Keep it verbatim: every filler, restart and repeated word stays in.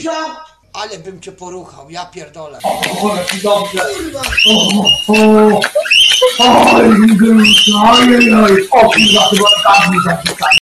Misia! Ale bym cię poruchał, ja pierdolę. O, jaki dobrze. Kurwa! O, o, oj, oj, oj, o, kurwa, chyba tak mi zapisali.